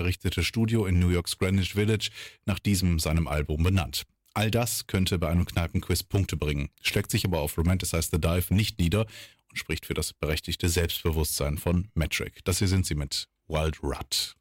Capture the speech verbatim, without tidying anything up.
errichtete Studio in New Yorks Greenwich Village nach diesem seinem Album benannt. All das könnte bei einem Kneipenquiz Punkte bringen, schlägt sich aber auf Romanticize the Dive nicht nieder und spricht für das berechtigte Selbstbewusstsein von Metric. Das hier sind sie mit Wild Rut.